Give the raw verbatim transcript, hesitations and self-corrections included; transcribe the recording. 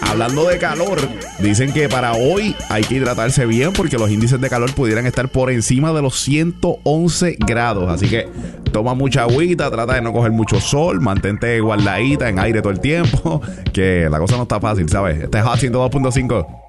hablando de calor, dicen que para hoy hay que hidratarse bien porque los índices de calor pudieran estar por encima de los ciento once grados. Así que toma mucha agüita, trata de no coger mucho sol, mantente guardadita en aire todo el tiempo, que la cosa no está fácil, ¿sabes? Este es Hot ciento dos punto cinco.